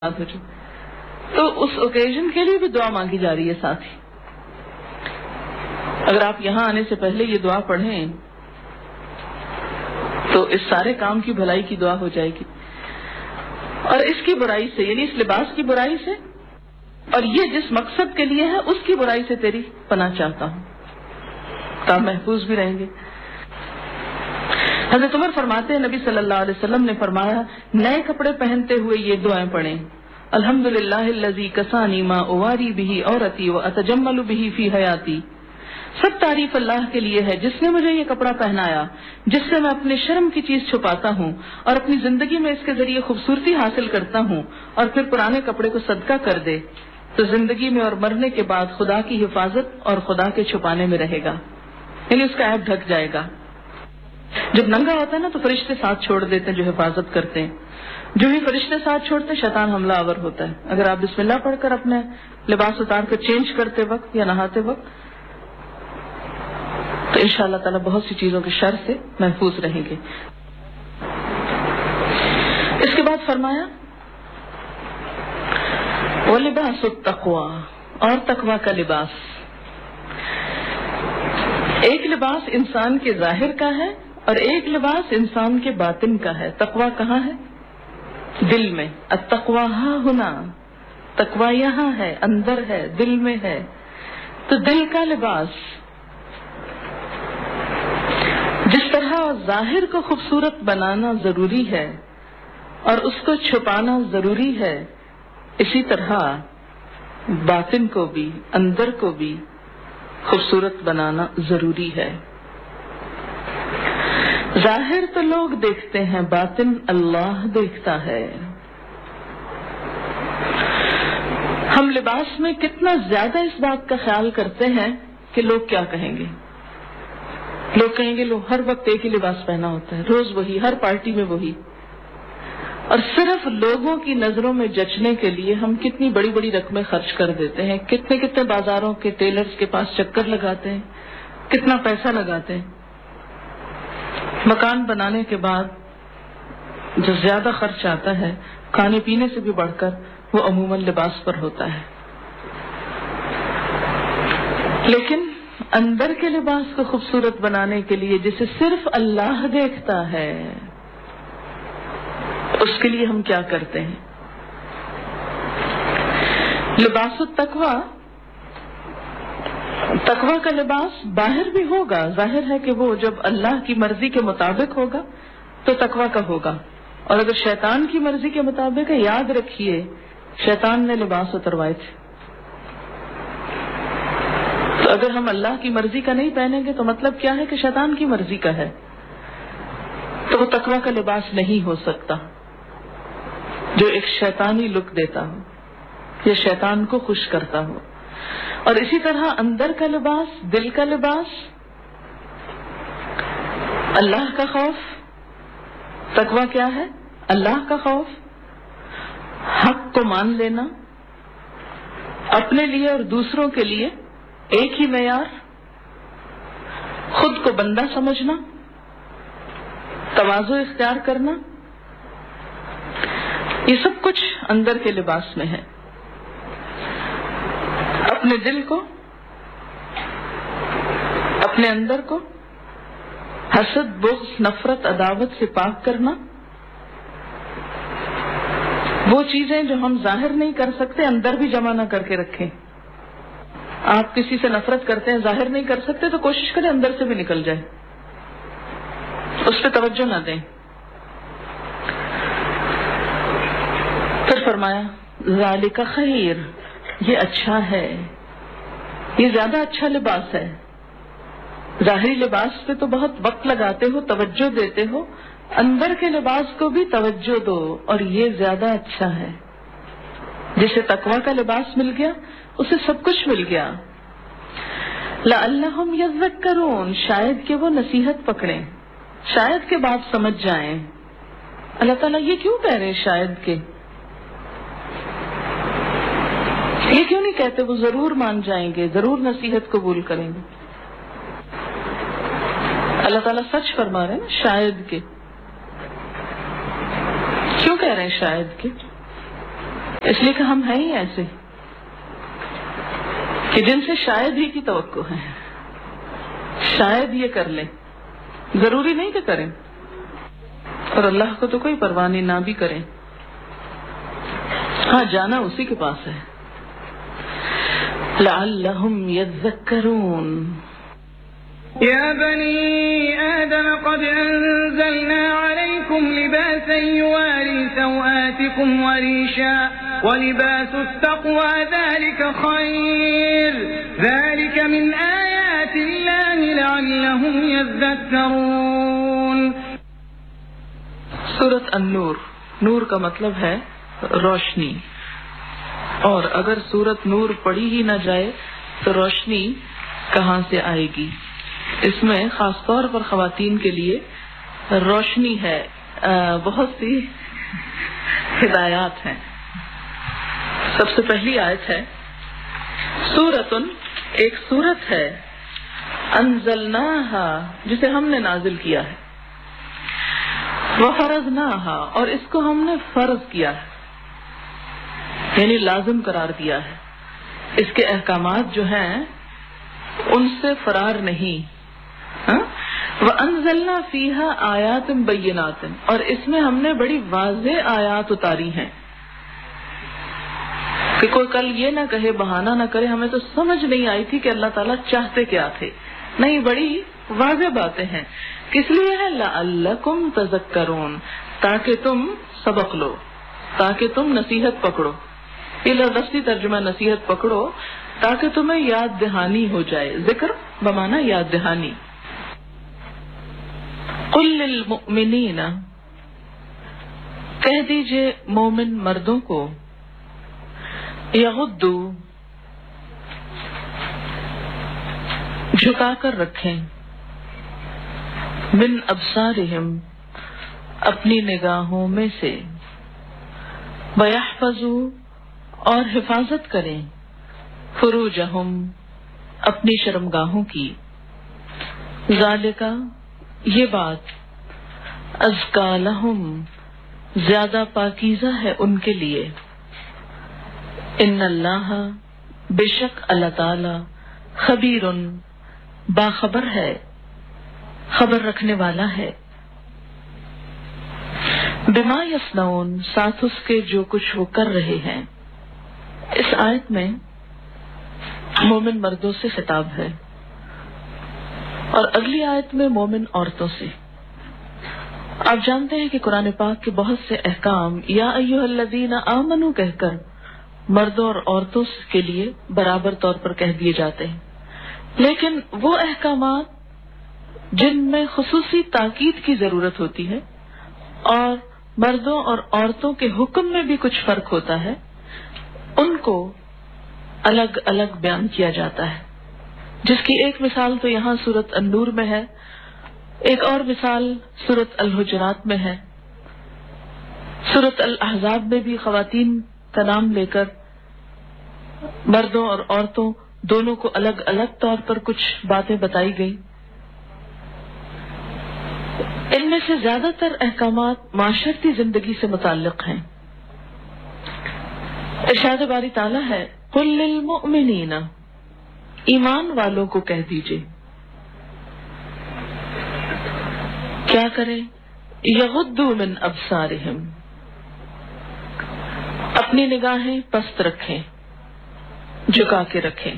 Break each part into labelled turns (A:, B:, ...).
A: ہو جائے تو اس اوکیزن کے لیے بھی دعا مانگی جا رہی ہے. ساتھ ہی اگر آپ یہاں آنے سے پہلے یہ دعا پڑھیں تو اس سارے کام کی بھلائی کی دعا ہو جائے گی. اور اس کی برائی سے یعنی اس لباس کی برائی سے اور یہ جس مقصد کے لیے ہے اس کی برائی سے تیری پناہ چاہتا ہوں تو آپ محفوظ بھی رہیں گے. حضرت عمر فرماتے ہیں نبی صلی اللہ علیہ وسلم نے فرمایا نئے کپڑے پہنتے ہوئے یہ دعائیں پڑھیں. الحمدللہ الذی کسانی ما اواری بہ عورتی واتجمل بہ فی حیاتی. سب تعریف اللہ کے لیے ہے جس نے مجھے یہ کپڑا پہنایا جس سے میں اپنے شرم کی چیز چھپاتا ہوں اور اپنی زندگی میں اس کے ذریعے خوبصورتی حاصل کرتا ہوں اور پھر پرانے کپڑے کو صدقہ کر دے تو زندگی میں اور مرنے کے بعد خدا کی حفاظت اور خدا کے چھپانے میں رہے گا. یعنی اس کا عیب ڈھک جائے گا. جب ننگا ہوتا ہے نا تو فرشتے ساتھ چھوڑ دیتے ہیں جو حفاظت کرتے ہیں. جو ہی فرشتے ساتھ چھوڑتے شیطان حملہ آور ہوتا ہے. اگر آپ بسم اللہ پڑھ کر اپنے لباس اتار کر چینج کرتے وقت یا نہاتے وقت تو انشاءاللہ تعالیٰ بہت سی چیزوں کے شر سے محفوظ رہیں گے. اس کے بعد فرمایا وَلِبَاسُ التَّقْوَى اور تقوی کا لباس. ایک لباس انسان کے ظاہر کا ہے اور ایک لباس انسان کے باطن کا ہے. تقوی کہاں ہے؟ دل میں. التقوی ہاں ہونا تقوی یہاں ہے اندر ہے دل میں ہے. تو دل کا لباس جس طرح ظاہر کو خوبصورت بنانا ضروری ہے اور اس کو چھپانا ضروری ہے اسی طرح باطن کو بھی اندر کو بھی خوبصورت بنانا ضروری ہے. ظاہر تو لوگ دیکھتے ہیں باطن اللہ دیکھتا ہے. ہم لباس میں کتنا زیادہ اس بات کا خیال کرتے ہیں کہ لوگ کیا کہیں گے. لوگ کہیں گے لوگ ہر وقت ایک ہی لباس پہنا ہوتا ہے روز وہی ہر پارٹی میں وہی. اور صرف لوگوں کی نظروں میں جچنے کے لیے ہم کتنی بڑی بڑی رقمیں خرچ کر دیتے ہیں. کتنے کتنے بازاروں کے ٹیلرز کے پاس چکر لگاتے ہیں کتنا پیسہ لگاتے ہیں. مکان بنانے کے بعد جو زیادہ خرچ آتا ہے کھانے پینے سے بھی بڑھ کر وہ عموماً لباس پر ہوتا ہے. لیکن اندر کے لباس کو خوبصورت بنانے کے لیے جسے صرف اللہ دیکھتا ہے اس کے لیے ہم کیا کرتے ہیں؟ لباس التقوی تقوی کا لباس باہر بھی ہوگا. ظاہر ہے کہ وہ جب اللہ کی مرضی کے مطابق ہوگا تو تقوی کا ہوگا. اور اگر شیطان کی مرضی کے مطابق ہے یاد رکھیے شیطان نے لباس اتروائے تھے. تو اگر ہم اللہ کی مرضی کا نہیں پہنیں گے تو مطلب کیا ہے کہ شیطان کی مرضی کا ہے تو وہ تقوی کا لباس نہیں ہو سکتا جو ایک شیطانی لک دیتا ہو یا شیطان کو خوش کرتا ہو. اور اسی طرح اندر کا لباس دل کا لباس اللہ کا خوف. تقوی کیا ہے؟ اللہ کا خوف حق کو مان لینا اپنے لیے اور دوسروں کے لیے ایک ہی معیار خود کو بندہ سمجھنا تواضع اختیار کرنا یہ سب کچھ اندر کے لباس میں ہے. اپنے دل کو اپنے اندر کو حسد بغض نفرت عداوت سے پاک کرنا. وہ چیزیں جو ہم ظاہر نہیں کر سکتے اندر بھی جمع نہ کر کے رکھیں. آپ کسی سے نفرت کرتے ہیں ظاہر نہیں کر سکتے تو کوشش کریں اندر سے بھی نکل جائے اس پہ توجہ نہ دیں. پھر فرمایا ذالک خیر یہ اچھا ہے یہ زیادہ اچھا لباس ہے. ظاہری لباس پہ تو بہت وقت لگاتے ہو توجہ دیتے ہو اندر کے لباس کو بھی توجہ دو اور یہ زیادہ اچھا ہے. جسے تقوی کا لباس مل گیا اسے سب کچھ مل گیا. لعلہم یذکرون شاید کہ وہ نصیحت پکڑیں شاید کہ بات سمجھ جائیں. اللہ تعالیٰ یہ کیوں کہہ رہے شاید کہ یہ کیوں نہیں کہتے وہ ضرور مان جائیں گے ضرور نصیحت قبول کریں گے. اللہ تعالیٰ سچ فرما رہے ہیں شاید کہ کیوں کہہ رہے ہیں شاید کہ اس لیے کہ ہم ہیں ہی ایسے کہ جن سے شاید ہی کی توقع ہے، شاید یہ کر لیں، ضروری نہیں کہ کریں، اور اللہ کو تو کوئی پرواہ نہیں نہ بھی کریں، ہاں جانا اسی کے پاس ہے۔ لعلہم یذکرون۔
B: يا بني آدم قد أنزلنا عليكم لباسا يواري سوآتكم وريشا ولباس التقوى ذلك خير ذلك من آيات الله لعلهم يذكرون۔
A: سورۃ النور، نور کا مطلب ہے روشنی، اور اگر سورۃ نور پڑھی ہی نہ جائے تو روشنی کہاں سے آئے گی؟ اس میں خاص طور پر خواتین کے لیے روشنی ہے، بہت سی ہدایات ہیں۔ سب سے پہلی آیت ہے سورۃن، ایک سورت ہے، انزلناہا جسے ہم نے نازل کیا ہے، وفرضناہا اور اس کو ہم نے فرض کیا ہے، یعنی لازم قرار دیا ہے، اس کے احکامات جو ہیں ان سے فرار نہیں۔ وَأَنزَلْنَا فِيهَا آيَاتٍ بَيِّنَاتٍ اور اس میں ہم نے بڑی واضح آیات اتاری ہیں کہ کوئی کل یہ نہ کہے، بہانہ نہ کرے ہمیں تو سمجھ نہیں آئی تھی کہ اللہ تعالیٰ چاہتے کیا تھے، نہیں، بڑی واضح باتیں ہیں۔ کس لیے ہے؟ لعلکم تذکرون، تاکہ تم سبق لو، تاکہ تم نصیحت پکڑو، یہ لفظی ترجمہ نصیحت پکڑو تاکہ تمہیں یاد دہانی ہو جائے، ذکر بمانا یاد دہانی۔ قل للمؤمنین، کہہ دیجئے مومن مردوں کو، یغضوا، جھکا کر رکھیں، من ابصارہم، اپنی نگاہوں میں سے، ویحفظوا، اور حفاظت کریں، فروجہم، اپنی شرمگاہوں کی، ذالک، یہ بات، ازکا لہم، زیادہ پاکیزہ ہے ان کے لیے، ان اللہ، بے شک اللہ تعالی، خبیر، باخبر ہے، خبر رکھنے والا ہے، بما یصنعون، ساتھ اس کے جو کچھ وہ کر رہے ہیں۔ اس آیت میں مومن مردوں سے خطاب ہے اور اگلی آیت میں مومن عورتوں سے۔ آپ جانتے ہیں کہ قرآن پاک کے بہت سے احکام یا ایھا الذین آمنوا کہہ کر مردوں اور عورتوں کے لیے برابر طور پر کہہ دیے جاتے ہیں، لیکن وہ احکامات جن میں خصوصی تاکید کی ضرورت ہوتی ہے اور مردوں اور عورتوں کے حکم میں بھی کچھ فرق ہوتا ہے، ان کو الگ الگ بیان کیا جاتا ہے، جس کی ایک مثال تو یہاں سورۃ النور میں ہے، ایک اور مثال سورۃ الحجرات میں ہے، سورۃ الاحزاب میں بھی خواتین کا نام لے کر مردوں اور عورتوں دونوں کو الگ الگ طور پر کچھ باتیں بتائی گئی۔ ان میں سے زیادہ تر احکامات معاشرتی زندگی سے متعلق ہیں۔ ارشاد باری تعالیٰ ہے، قل للمؤمنین، ایمان والوں کو کہہ دیجئے، کیا کریں؟ یغضوا من ابصارہم، اپنی نگاہیں پست رکھیں، جھکا کے رکھیں۔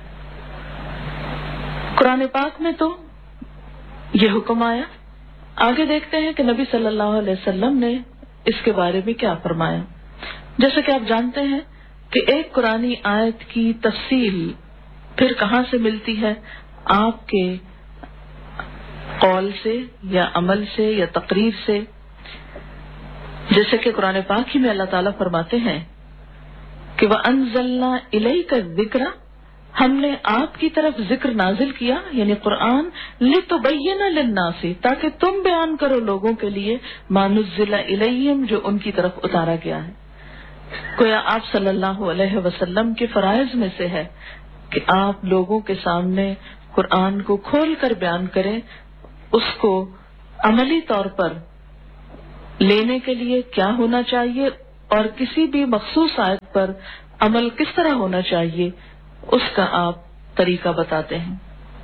A: قرآن پاک میں تو یہ حکم آیا، آگے دیکھتے ہیں کہ نبی صلی اللہ علیہ وسلم نے اس کے بارے میں کیا فرمایا۔ جیسا کہ آپ جانتے ہیں کہ ایک قرآنی آیت کی تفصیل پھر کہاں سے ملتی ہے؟ آپ کے قول سے یا عمل سے یا تقریر سے، جیسے کہ قرآن پاک ہی میں اللہ تعالیٰ فرماتے ہیں کہ وَأَنزَلْنَا إِلَيْكَ الذِّكْرَ، ہم نے آپ کی طرف ذکر نازل کیا، یعنی قرآن، لِتُبَيِّنَ لِلنَّاسِ، تاکہ تم بیان کرو لوگوں کے لیے، مَا نُزِّلَ إِلَيْهِمْ، جو ان کی طرف اتارا گیا ہے۔ گویا آپ صلی اللہ علیہ وسلم کے فرائض میں سے ہے کہ آپ لوگوں کے سامنے قرآن کو کھول کر بیان کریں، اس کو عملی طور پر لینے کے لیے کیا ہونا چاہیے اور کسی بھی مخصوص آیت پر عمل کس طرح ہونا چاہیے اس کا آپ طریقہ بتاتے ہیں۔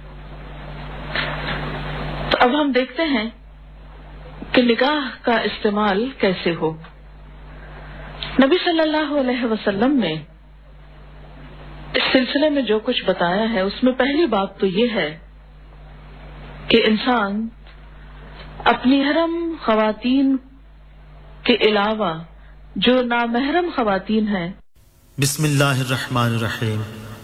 A: تو اب ہم دیکھتے ہیں کہ نکاح کا استعمال کیسے ہو۔ نبی صلی اللہ علیہ وسلم نے اس سلسلے میں جو کچھ بتایا ہے اس میں پہلی بات تو یہ ہے کہ انسان اپنی محرم خواتین کے علاوہ جو نامحرم خواتین ہیں۔
C: بسم اللہ الرحمن الرحیم۔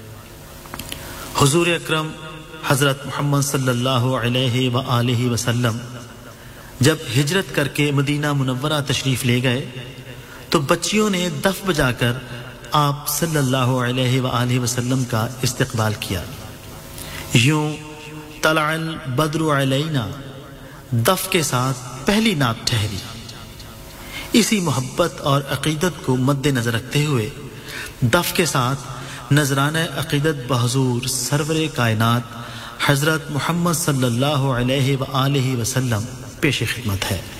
C: حضور اکرم حضرت محمد صلی اللہ علیہ وآلہ وسلم جب ہجرت کر کے مدینہ منورہ تشریف لے گئے تو بچیوں نے دف بجا کر آپ صلی اللہ علیہ وآلہ وسلم کا استقبال کیا۔ یوں طلع البدر علینا دف کے ساتھ پہلی نعت ٹھہری۔ اسی محبت اور عقیدت کو مد نظر رکھتے ہوئے دف کے ساتھ نذرانہ عقیدت بحضور سرور کائنات حضرت محمد صلی اللہ علیہ وآلہ وسلم پیش خدمت ہے۔